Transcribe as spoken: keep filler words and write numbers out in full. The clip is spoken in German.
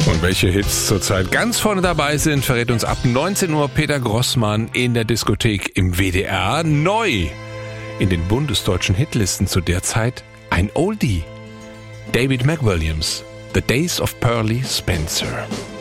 Und welche Hits zurzeit ganz vorne dabei sind, verrät uns ab neunzehn Uhr Peter Grossmann in der Diskothek im W D R. Neu in den bundesdeutschen Hitlisten zu der Zeit ein Oldie. David McWilliams, The Days of Pearly Spencer.